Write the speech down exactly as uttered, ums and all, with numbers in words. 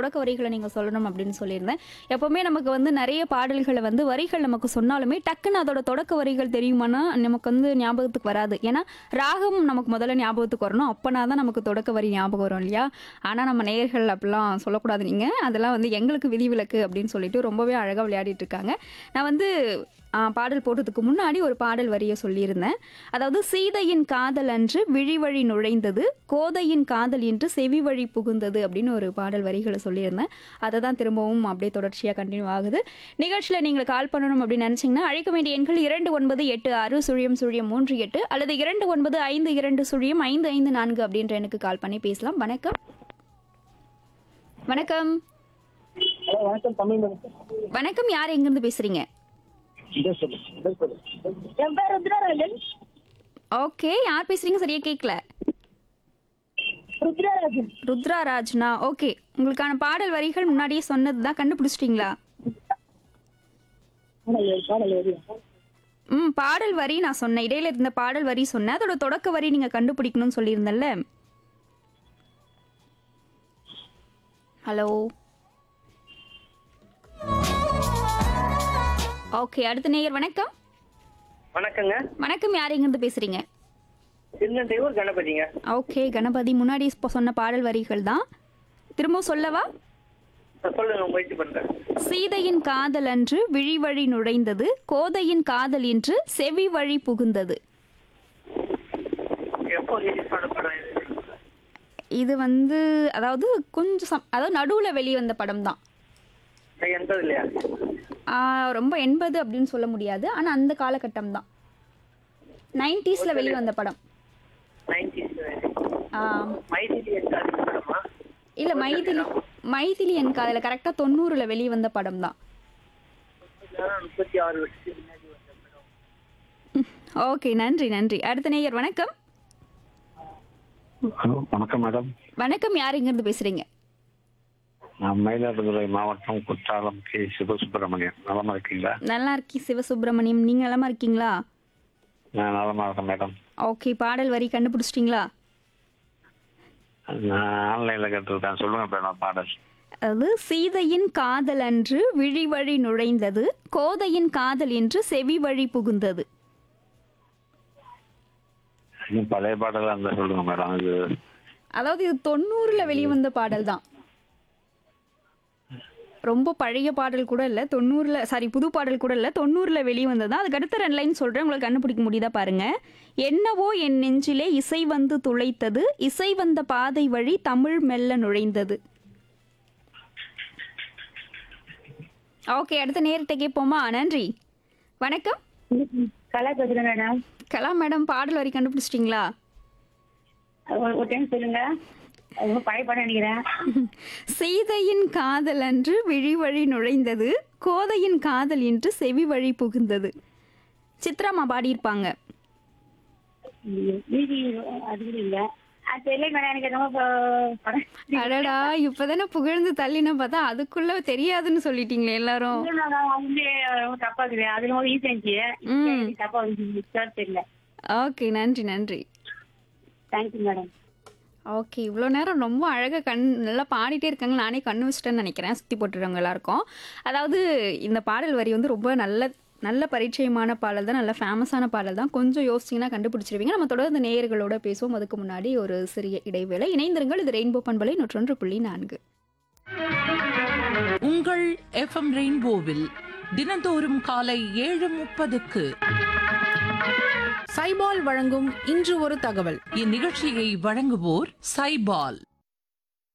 தொடக்க வரிகளை நீங்க சொல்லணும் அப்படின்னு சொல்லியிருந்தேன். எப்பவுமே நமக்கு வந்து நிறைய பாடல்களை வந்து வரிகள் நமக்கு சொன்னாலுமே டக்குன்னு அதோட தொடக்க வரிகள் தெரியுமானா நமக்கு வந்து ஞாபகத்துக்கு வராது. ஏன்னா ராகம் நமக்கு முதல்ல ஞாபகத்துக்கு வரணும். அப்பனா தான் நமக்கு தொடக்க வரி ஞாபகம் வரும் இல்லையா? ஆனா நம்ம நேயர்கள் அப்படிலாம் சொல்லக்கூடாது நீங்க. அதெல்லாம் வந்து எங்களுக்கு விதிவிலக்கு அப்படின்னு சொல்லிட்டு ரொம்பவே அழகா விளையாடிட்டு இருக்காங்க. நான் வந்து ஆ, பாடல் போடுறதுக்கு முன்னாடி ஒரு பாடல் வரிய சொல்லியிருந்தேன். அதாவது சீதையின் காதல் அன்று விழிவழி நுழைந்தது, கோதையின் காதல் என்று செவி வழி புகுந்தது அப்படின்னு ஒரு பாடல் வரிகளை சொல்லியிருந்தேன். அதை தான் திரும்பவும் அப்படியே தொடர்ச்சியாக கண்டினியூ ஆகுது. நிகழ்ச்சியில் நீங்கள் கால் பண்ணணும் அப்படின்னு நினச்சிங்கன்னா அழைக்க வேண்டிய எண்கள் இரண்டு ஒன்பது எட்டு ஆறு சுழியம் சுழியம் மூன்று எட்டு அல்லது இரண்டு ஒன்பது ஐந்து இரண்டு சுழியம் ஐந்து ஐந்து நான்கு அப்படின்ற எனக்கு கால் பண்ணி பேசலாம். வணக்கம். வணக்கம். ஹலோ வணக்கம் தமிழ் மேடம். வணக்கம். யார் எங்கேருந்து பேசுறீங்க? என் பேர் ருத்ரராஜன். ஓகே, யார் பேசுறீங்க? சரியா கேட்கல. ருத்ரராஜன். ருத்ராராஜ்னா ஓகே. உங்களுக்கான பாடல் வரிகள் முன்னாடியே சொன்னது தான், கண்டுபிடிச்சிட்டிங்களா? ம் பாடல் வரி நான் சொன்னேன், இடையில இருந்த பாடல் வரி சொன்னேன், அதோட தொடக்க வரி நீங்க கண்டுபிடிக்கணும்னு சொல்லியிருந்தேன்ல. ஹலோ. ஓகே, அடுத்த நேயர். வணக்கம். வணக்கங்க. வணக்கம். யார் எங்கிருந்து பேசுறீங்க? திருநெல்வேலூர் கணபதிங்க. ஓகே கணபதி, முன்னாடி இப்போ சொன்ன பாடல் வரிகள் தான், திரும்ப சொல்லவா? சொல்லுங்க, முயற்சி பண்றேன். சீதையின் காதல் அன்று விழிவழி நுழைந்தது, கோதையின் காதல் என்று செவி வழி புகுந்தது. எப்போ ரிலீஸ் பண்ண படம் இது? இது வந்து அதாவது கொஞ்சம் சம் அதாவது நடுவில் வெளிவந்த படம் தான். எண்பது இல்லையா? ரொம்ப எண்பது அப்படின்னு சொல்ல முடியாது, ஆனால் அந்த காலகட்டம் தான். நைன்டிஸில் வெளிவந்த படம். இல்லை மைதிலி மைதிலி என் காதல கரெக்டாக தொண்ணூறில் வெளிவந்த படம் தான். முப்பத்தி ஆறு வருஷத்துக்கு முன்னாடி வந்த படம். ஓகே, நன்றி நன்றி. அடுத்த நேயர். வணக்கம். ஹலோ வணக்கம் மேடம். வணக்கம். யார் இங்கிருந்து பேசுறீங்க? நான் மயிலாடுதுறை மாவட்டம் குற்றாலம் கே சிவசுப்பிரமணியன். நலமா இருக்கீங்களா? நல்லா இருக்கி சிவசுப்பிரமணியம், நீங்க நலமா இருக்கீங்களா? நான் நலமா இருக்கேன் மேடம். ஓகே, பாடல் வரி கண்டுபிடிச்சிட்டிங்களா? நான் ஆன்லைன்ல கேட்டிருக்கேன், சொல்லுங்க மேடம் பாடல். அது சீதையின் காதல் அன்று விழி வழி நுழைந்தது, கோதையின் காதல் என்று செவி வழி புகுந்தது. இன்னும் பழைய பாடலா இருந்தா சொல்லுங்க மேடம். இது அதாவது இது தொண்ணூறுல வெளிவந்த பாடல் தான். ரொம்ப பழைய பாடல் கூட இல்லை, தொண்ணூறுல சாரி புது பாடல் கூட இல்லை, தொண்ணூறுல வெளிவந்தது தான். அதுக்கு அடுத்த ரெண்டு லைன் சொல்றேன், உங்களுக்கு கண்டுபிடிக்க முடியுதா பாருங்க. என்னவோ என் நெஞ்சிலே இசை வந்து துளைத்தது, இசை வந்த பாதை வழி தமிழ் மெல்ல நுழைந்தது. ஓகே, அடுத்த நேரத்தை கேட்போமா? நன்றி. வணக்கம். கலா பேசுறேன் மேடம். கலா மேடம், பாடல் வரி கண்டுபிடிச்சிட்டிங்களா? ஒரு டைம் சொல்லுங்க. அது பழைய படம் நினைக்கிறேன். சீதையின் காதல் அன்று விழி வழி நுழைந்தது, கோதையின் காதல் என்று செவி வழி புகுந்தது. சித்ராமா பாடியிருப்பாங்க. மீதி அது கூட இல்ல. அது தெரியல மேடம், எனக்கு ரொம்ப படம். அடடா, இப்பதானே புகழ்ந்து தள்ளின பார்த்தா அதுக்குள்ள தெரியாதுன்னு சொல்லிட்டீங்களே எல்லாரும். வந்து தப்பா இருக்குது. அதுல ஒரு ஈஸி இருந்துச்சு, தப்பா வந்து தெரியல. ஓகே, நன்றி நன்றி. Thank you madam. ஓகே, இவ்வளோ நேரம் ரொம்ப அழகாக கண் நல்லா பாடிட்டே இருக்காங்க, நானே கண்ணு வச்சிட்டேன்னு நினைக்கிறேன் சுற்றி போட்டுறவங்க எல்லாருக்கும். அதாவது இந்த பாடல் வரி வந்து ரொம்ப நல்ல நல்ல பரிச்சயமான பாடல் தான், நல்ல ஃபேமஸான பாடல் தான். கொஞ்சம் யோசிச்சிங்கன்னா கண்டுபிடிச்சிருவீங்க. நம்ம தொடர்ந்து நேயர்களோட பேசுவோம். அதுக்கு முன்னாடி ஒரு சிறிய இடைவேளை. இணைந்திருங்கள். இது ரெயின்போ பண்பலை நூற்றொன்று புள்ளி நான்கு. உங்கள் எஃப்எம் ரெயின்போவில் தினந்தோறும் காலை ஏழு முப்பதுக்கு சைபால் வழங்கும் இன்று ஒரு தகவல். இந்நிகழ்ச்சியை வழங்குவோர் சைபால்.